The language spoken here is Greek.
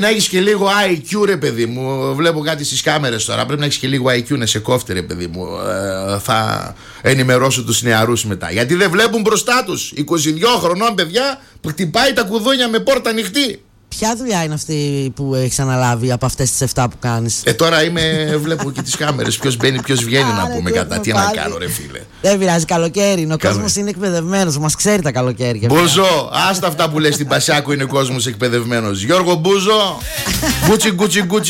να έχεις και λίγο IQ, ρε παιδί μου. Βλέπω κάτι στις κάμερες τώρα. Πρέπει να έχεις και λίγο IQ να σε κόφτει, ρε παιδί μου. Θα ενημερώσω τους νεαρούς μετά. Γιατί δεν βλέπουν μπροστά τους. 22 χρονών παιδιά που χτυπάει τα κουδούνια με πόρτα ανοιχτή. Ποια δουλειά είναι αυτή που έχεις αναλάβει από αυτές τις 7 που κάνεις? Τώρα βλέπω και τις κάμερες. Ποιος μπαίνει, ποιος βγαίνει να πούμε κατά. Τι να κάνω, ρε φίλε. Δεν πειράζει, καλοκαίρι. Ο κόσμος είναι εκπαιδευμένος. Μας ξέρει τα καλοκαίρια. Μπούζο, άστα αυτά που λες στην Πασιάκου, είναι ο κόσμος εκπαιδευμένος. Γιώργο Μπούζο, γκούτσι γκούτσι γκούτσι.